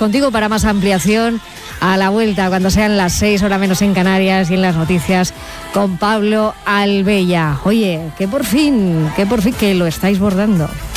contigo para más ampliación a la vuelta, cuando sean las 6 horas menos en Canarias, y en las noticias con Pablo Albella. Oye, que por fin que lo estáis bordando.